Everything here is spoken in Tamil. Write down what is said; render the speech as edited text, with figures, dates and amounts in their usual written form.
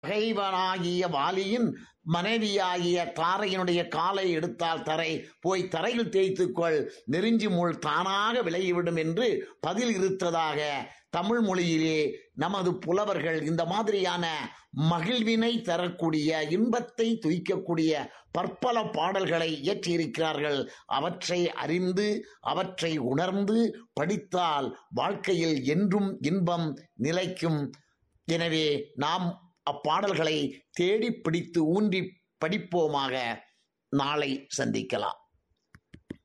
பகைவனாகிய வாலியின் மனைவியாகிய தாரையினுடைய காலை எடுத்தால் தரை போய் தரையில் தேய்த்துக்கொள், நெருஞ்சி முள் தானாக விலகிவிடும் என்று பதில் இருத்ததாக தமிழ் மொழியிலே நமது புலவர்கள் இந்த மாதிரியான மகிழ்வினை தரக்கூடிய, இன்பத்தை துய்க்கக்கூடிய பற்பல பாடல்களை இயற்றியிருக்கிறார்கள். அவற்றை அறிந்து அவற்றை உணர்ந்து படித்தால் வாழ்க்கையில் என்றும் இன்பம் நிலைக்கும். எனவே நாம் அப்பாடல்களை தேடி பிடித்து ஊன்றி படிப்போமாக. நாளை சந்திக்கலாம்.